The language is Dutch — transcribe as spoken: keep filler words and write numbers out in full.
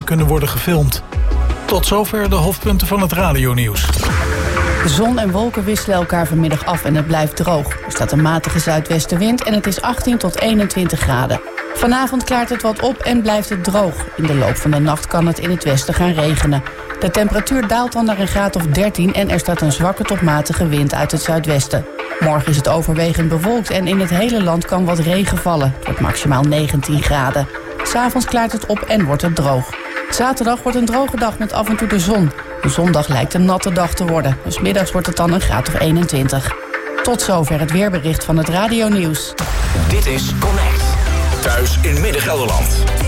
kunnen worden gefilmd. Tot zover de hoofdpunten van het radionieuws. Zon en wolken wisselen elkaar vanmiddag af en het blijft droog. Er staat een matige zuidwestenwind en het is achttien tot eenentwintig graden. Vanavond klaart het wat op en blijft het droog. In de loop van de nacht kan het in het westen gaan regenen. De temperatuur daalt dan naar een graad of dertien en er staat een zwakke tot matige wind uit het zuidwesten. Morgen is het overwegend bewolkt en in het hele land kan wat regen vallen. Het wordt maximaal negentien graden. 'S Avonds klaart het op en wordt het droog. Zaterdag wordt een droge dag met af en toe de zon. Zondag lijkt een natte dag te worden. Dus middags wordt het dan een graad of eenentwintig. Tot zover het weerbericht van het Radio Nieuws. Dit is Connect. Thuis in Midden-Gelderland.